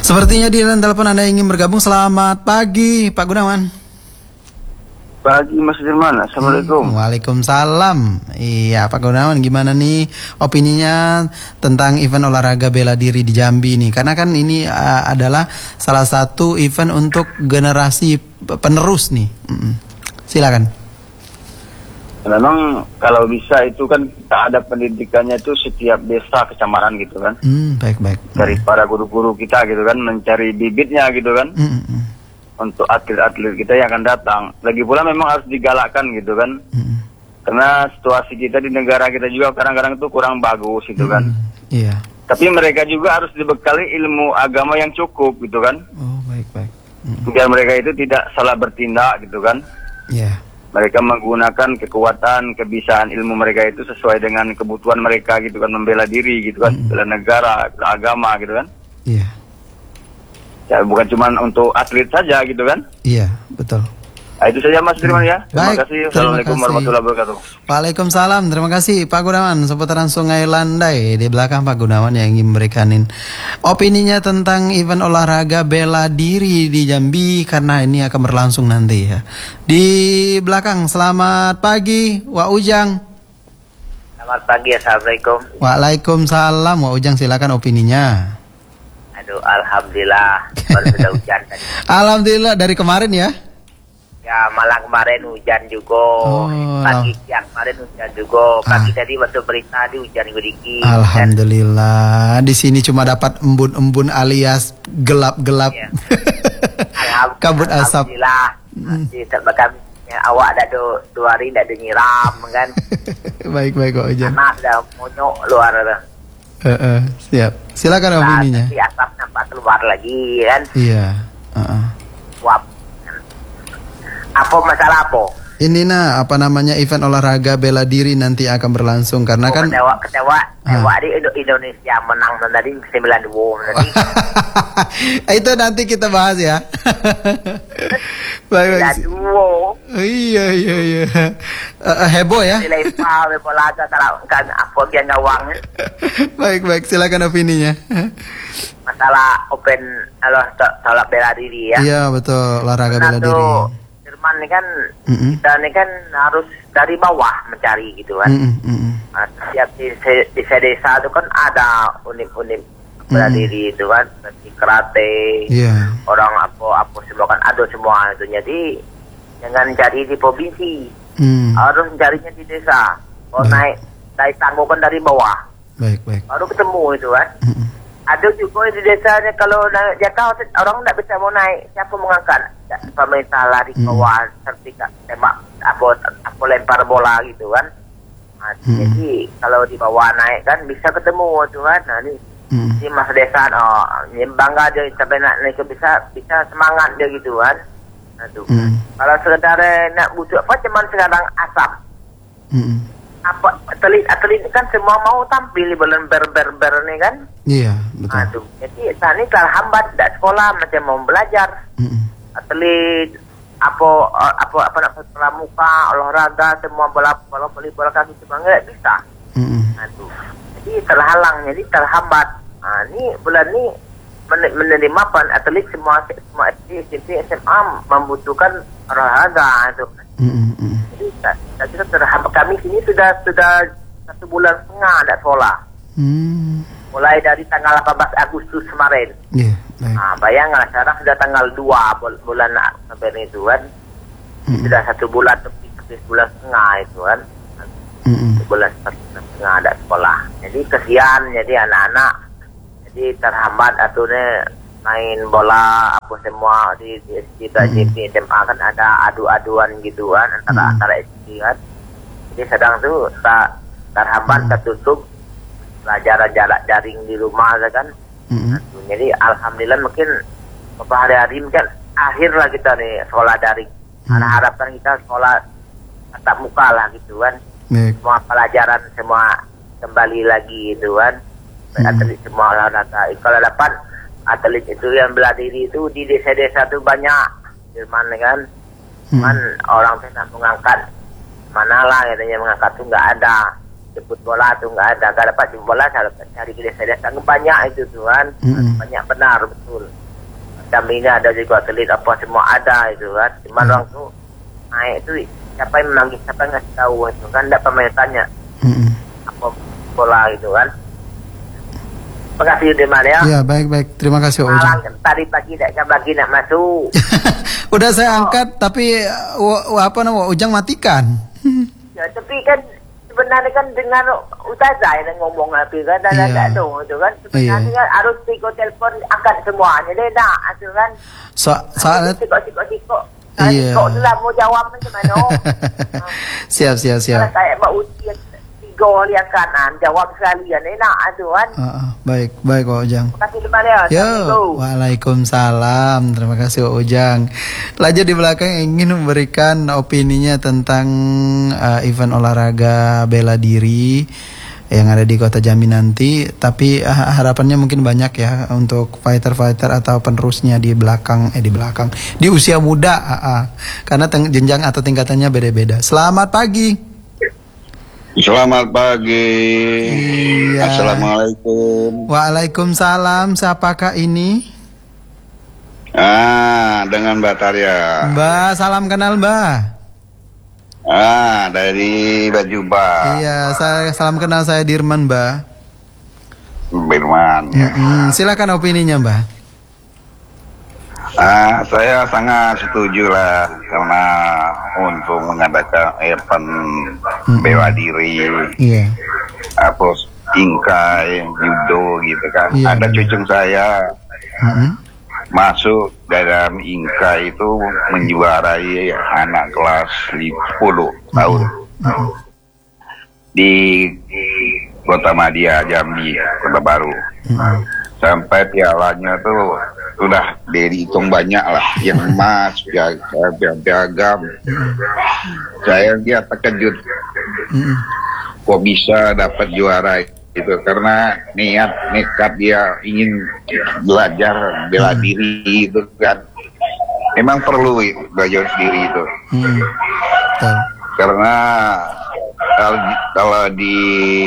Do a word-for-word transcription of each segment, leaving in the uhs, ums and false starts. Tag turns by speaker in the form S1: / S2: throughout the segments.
S1: Sepertinya di dalam telepon Anda ingin bergabung. Selamat pagi, Pak Gunawan.
S2: Pagi Mas Firman, Assalamualaikum.
S1: Hmm, Waalaikumsalam. Iya, Pak Gunawan, gimana nih opininya tentang event olahraga bela diri di Jambi ini? Karena kan ini uh, adalah salah satu event untuk generasi penerus nih. Mm-mm. Silakan.
S2: Memang kalau bisa itu kan kita ada pendidikannya itu setiap desa kecamatan gitu kan.
S1: Hmm, baik baik.
S2: Dari para guru-guru kita gitu kan, mencari bibitnya gitu kan.
S1: Mm-mm.
S2: Untuk atlet-atlet kita yang akan datang. Lagi pula memang harus digalakkan gitu kan.
S1: Mm-mm.
S2: Karena situasi kita di negara kita juga kadang-kadang itu kurang bagus gitu kan.
S1: Iya. Yeah.
S2: Tapi mereka juga harus dibekali ilmu agama yang cukup gitu kan.
S1: Oh, baik baik. Mm-mm.
S2: Biar mereka itu tidak salah bertindak gitu kan.
S1: Iya. Yeah.
S2: Mereka menggunakan kekuatan, kebisaan ilmu mereka itu sesuai dengan kebutuhan mereka gitu kan, membela diri gitu kan,
S1: Mm-mm.
S2: bela negara, bela agama gitu kan.
S1: Iya. Yeah.
S2: Ya bukan cuma untuk atlet saja gitu kan.
S1: Iya, betul.
S2: Nah, itu saja Mas Firman ya. Terima
S1: Baik,
S2: kasih.
S1: terima
S2: Assalamualaikum
S1: kasih.
S2: warahmatullahi wabarakatuh.
S1: Waalaikumsalam. Terima kasih Pak Gunawan. Seputaran Sungai Landai di belakang Pak Gunawan yang ingin memberikan opininya tentang event olahraga bela diri di Jambi karena ini akan berlangsung nanti ya. Di belakang, selamat pagi Wak Ujang.
S3: Selamat pagi, Assalamualaikum.
S1: Waalaikumsalam. Wak Ujang, silakan opininya.
S3: Aduh, alhamdulillah baru sudah hujan tadi.
S1: Alhamdulillah dari kemarin ya.
S3: Ya, malam kemarin hujan juga.
S1: Oh,
S3: Pagi siang kemarin hujan juga. Pagi
S1: Ah.
S3: tadi waktu berita di hujan dikit.
S1: Alhamdulillah. Di sini cuma dapat embun-embun alias gelap-gelap.
S3: Iya. Alhamdulillah.
S1: Kabut asap.
S3: Alhamdulillah. Masih terbakar. Ya, awak dah dua, dua hari dah ada nyiram kan.
S1: Baik-baik Wak Ujang.
S3: Panas dah monyok luar dah.
S1: Uh, uh, siap. Silakan
S3: Nah,
S1: opininya.
S3: tapi asap nampak keluar lagi kan.
S1: Iya. Uh-uh.
S3: Wap. Apa masalah apa?
S1: Ini nah apa namanya event olahraga bela diri nanti akan berlangsung karena
S3: Oh,
S1: kan
S3: kecewa kecewa kecewa
S1: Ah.
S3: di Indo- Indonesia menang tadi sembilan dua tadi.
S1: itu nanti kita bahas ya. Baik,
S3: sembilan
S1: baik.
S3: dua.
S1: Iya iya iya. Uh, heboh ya.
S3: Nilai pau bola kalau kan apa yang gawang
S1: Baik baik silakan opininya.
S3: masalah open kalau salah bela diri ya.
S1: Iya betul olahraga bela
S3: Karena
S1: diri.
S3: tuh Jerman ini kan
S1: Mm-mm.
S3: kita ini kan harus dari bawah mencari gitu kan.
S1: Mm-mm, mm-mm.
S3: Nah, setiap di, se- di desa itu kan ada unit-unit bela
S1: Mm.
S3: diri itu kan, seperti karate,
S1: Iya.
S3: orang apa apa semua kan ada semua itu. Jadi jangan cari di provinsi,
S1: Mm.
S3: harus mencarinya di desa. Kalau
S1: Baik.
S3: naik naik tanggung kan dari bawah,
S1: Baik baik.
S3: baru ketemu itu kan.
S1: Mm-mm.
S3: Ada juga di desanya kalau naik jatuh orang tidak bisa mau naik, siapa mengangkat? Pemerintah lari ke
S1: Hmm.
S3: bawah seperti tembak apa apa lempar bola gitu kan. Nah,
S1: Hmm.
S3: Jadi kalau di bawah naik kan bisa ketemu tuh kan. Nah, ini
S1: Mm.
S3: si mas desa oh, ini bangga dia sampai nak naik bisa bisa semangat dia gitu kan. Nah, tuh.
S1: Mm.
S3: Kalau sekedar eh, nak butuh apa cuman sekarang asap.
S1: Mm.
S3: Apa atlet atlet kan semua mau tampil di bulan ber ber ber nih kan.
S1: Iya betul.
S3: Aduh, jadi saat ini terhambat tidak sekolah macam mau belajar.
S1: Mm-mm.
S3: Atlet apa apa apa nak pramuka olahraga semua bola bola bola bola kaki semua nggak bisa.
S1: Mm-mm.
S3: Aduh, jadi terhalang, jadi terhambat. Nah, ini bulan ini men- menerima pan atlet semua semua S D, S M P, S M A membutuhkan olahraga itu.
S1: Mm-mm. Mm-mm.
S3: Jadi kita, kita terhambat. Kami sini sudah sudah satu bulan setengah ada sekolah.
S1: Mm.
S3: Mulai dari tanggal delapan belas Agustus kemarin.
S1: Iya baik.
S3: Nah, bayanglah sekarang sudah tanggal dua bul- bulan November itu kan.
S1: Mm-mm.
S3: Sudah satu bulan lebih lebih sebulan setengah itu kan.
S1: Mm-mm.
S3: Sebulan setengah ada sekolah. Jadi kesian jadi anak-anak. Jadi terhambat aturnya main bola apa semua di di S D S M P S M A kan ada adu-aduan gitu kan antara
S1: Mm.
S3: antara S D kan. Jadi sedang tuh tak terhambat
S1: Mm.
S3: tertutup pelajaran jarak daring di rumah kan.
S1: Mm-mm.
S3: Jadi alhamdulillah mungkin beberapa hari-hari kan akhir lah kita nih sekolah daring.
S1: Hmm.
S3: Karena harapan kita sekolah tatap muka lah gitu kan.
S1: Baik.
S3: Semua pelajaran semua kembali lagi gitu kan.
S1: Hmm.
S3: Atlet semua olahraga. Kalau dapat atlet itu yang bela diri itu di desa-desa itu banyak. Jerman kan.
S1: Hmm.
S3: Cuman orang tuh nak mengangkat mana lah katanya mengangkat tuh nggak ada. jemput bola tuh nggak ada, nggak dapat jemput bola, saya cari ke desa desa banyak itu tuh kan, mm-hmm. banyak benar betul. Dampingnya ada juga atlet apa semua ada itu kan, cuma mm-hmm. orang tuh naik itu siapa yang memanggil, siapa yang ngasih tahu itu kan, tidak pernah tanya mm-hmm. apa bola itu kan. Terima kasih Diman ya.
S1: Iya baik baik, terima kasih Ujang.
S3: Tadi pagi tidak bagi nak masuk.
S1: Udah saya oh. angkat tapi w- apa namanya Ujang matikan.
S3: Ya tapi kan sebenarnya kan dengan Ustazah yang ngomong tapi kan ada
S1: iya.
S3: tak dong itu kan sebenarnya iya. kan harus tiko telepon angkat semuanya deh nak itu kan.
S1: So soalnya
S3: tiko tiko tiko.
S1: Iya.
S3: Tiko sudah mau jawab macam mana?
S1: Siap siap siap.
S3: Saya mau usia tiga liang kanan jawab sekalian enak itu kan.
S1: Uh, uh, baik baik Pak Ujang.
S3: Terima kasih Diman ya.
S1: Yo, waalaikumsalam. Terima kasih Pak Ujang. Laja di belakang ingin memberikan opininya tentang uh, event olahraga bela diri yang ada di Kota Jambi nanti. Tapi uh, harapannya mungkin banyak ya untuk fighter-fighter atau penerusnya di belakang eh di belakang di usia muda, uh, uh, karena teng- jenjang atau tingkatannya beda-beda. Selamat pagi.
S4: Selamat pagi.
S1: Iya.
S4: Assalamualaikum.
S1: Waalaikumsalam. Siapakah ini?
S4: Ah, dengan Mbak Tarya.
S1: Mbak, salam kenal Mbak.
S4: Ah, dari Bajuba.
S1: Iya, saya salam kenal, saya Dirman Mbak.
S4: Dirman. Ya.
S1: Mm-hmm. Silakan opininya Mbak.
S4: Ah, saya sangat setuju lah karena untuk mengadakan event mm-hmm. bela diri,
S1: yeah.
S4: apa ingkai, judo gitu kan. Yeah, ada cucu saya mm-hmm. masuk dalam ingkai itu menjuarai anak kelas sepuluh tahun mm-hmm. di Kota Madia, Jambi, Kota Baru. Mm-hmm. Sampai pialanya tuh sudah dihitung banyak lah, yang emas, piagam. Saya dia terkejut, kok bisa dapat juara itu karena niat nekat dia ingin belajar bela diri itu kan, memang perlu belajar diri itu, karena kalau, kalau di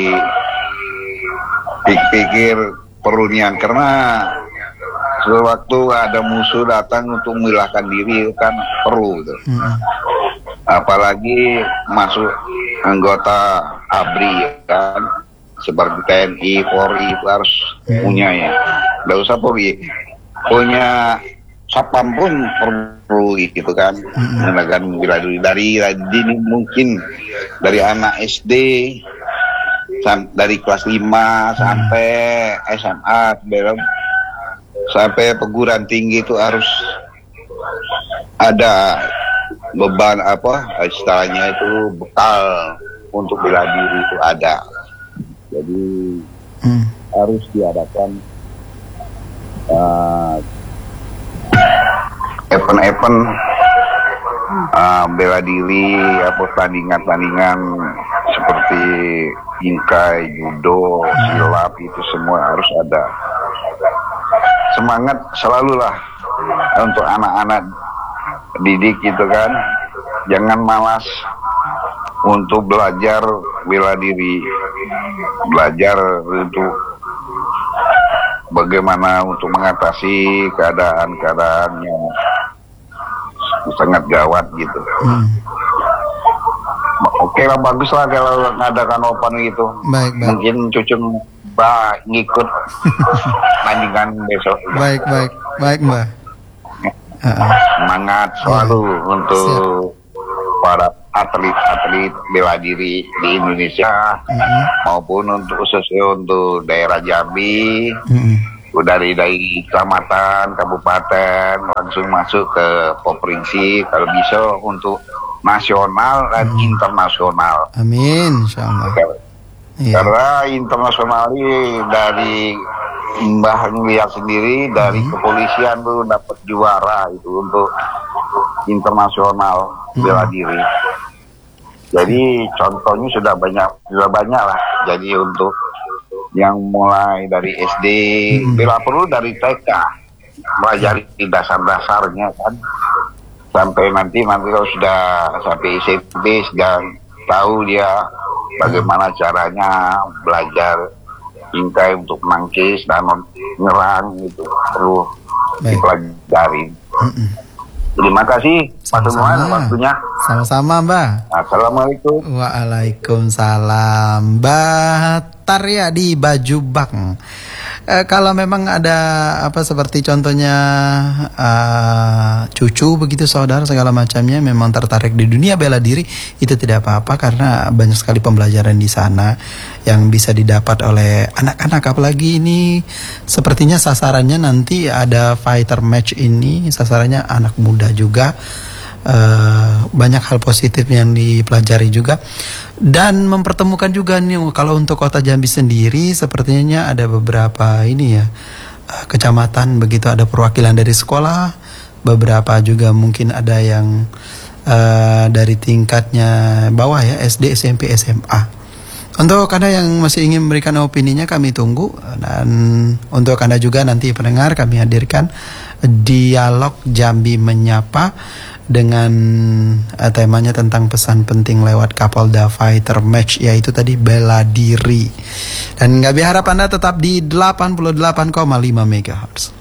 S4: pikir perlu niat karena sewaktu ada musuh datang untuk melahkan diri kan perlu gitu. Mm-hmm. Apalagi masuk anggota A B R I kan seperti T N I, Polri itu harus mm-hmm. punya ya. Nggak usah Polri, punya sapam pun perlu gitu kan. Menggunakan mm-hmm. bela diri dari dini mungkin dari anak S D sam- dari kelas lima mm-hmm. sampai S M A belum sampai perguruan tinggi itu harus ada beban apa istilahnya itu bekal untuk bela diri itu ada, jadi hmm. harus diadakan uh, event-event uh, bela diri apa tandingan-tandingan seperti ingkai, judo, silat itu semua harus ada. Semangat selalulah untuk anak-anak didik gitu kan, jangan malas untuk belajar bela diri, belajar untuk bagaimana untuk mengatasi keadaan-keadaan yang sangat gawat gitu. Hmm. Oke lah, bagus lah kalau ngadakan open gitu.
S1: Baik, baik.
S4: Mungkin cucu Mbak ngikut tandingan besok.
S1: Baik, baik, baik Mbak.
S4: Semangat selalu oh, untuk siap. Para atlet-atlet bela diri di Indonesia mm-hmm. maupun untuk khususnya untuk daerah Jambi, mm-hmm. dari dari kecamatan, kabupaten langsung masuk ke provinsi, kalau bisa untuk nasional dan mm-hmm. internasional.
S1: Amin, insyaallah.
S4: Iya. Karena internasional ini dari Mbah lihat sendiri dari hmm. kepolisian tuh dapat juara itu untuk internasional hmm. bela diri. Jadi contohnya sudah banyak, sudah banyak lah. Jadi untuk yang mulai dari S D, hmm. bila perlu dari T K, pelajari dasar-dasarnya kan, sampai nanti nanti kalau sudah sampai S M P dan tahu dia bagaimana caranya belajar intai untuk menangkis dan menyerang itu perlu
S1: Baik.
S4: dipelajari.
S1: Mm-mm.
S4: Terima kasih Pak Tunuan waktunya.
S1: Sama-sama Mbah.
S4: Assalamualaikum.
S1: Waalaikumsalam. Mbah Tarya di Bajubak. Eh, kalau memang ada apa seperti contohnya uh, cucu begitu saudara segala macamnya memang tertarik di dunia bela diri, itu tidak apa-apa karena banyak sekali pembelajaran di sana yang bisa didapat oleh anak-anak, apalagi ini sepertinya sasarannya nanti ada fighter match ini sasarannya anak muda juga. Uh, banyak hal positif yang dipelajari juga dan mempertemukan juga nih kalau untuk Kota Jambi sendiri sepertinya ada beberapa ini ya uh, kecamatan begitu ada perwakilan dari sekolah, beberapa juga mungkin ada yang uh, dari tingkatnya bawah ya S D, S M P, S M A. Untuk Anda yang masih ingin memberikan opininya kami tunggu, dan untuk Anda juga nanti pendengar kami hadirkan dialog Jambi Menyapa dengan uh, temanya tentang pesan penting lewat Kapolda Fighter Match, yaitu tadi bela diri. Dan kami harap Anda tetap di delapan puluh delapan koma lima megahertz.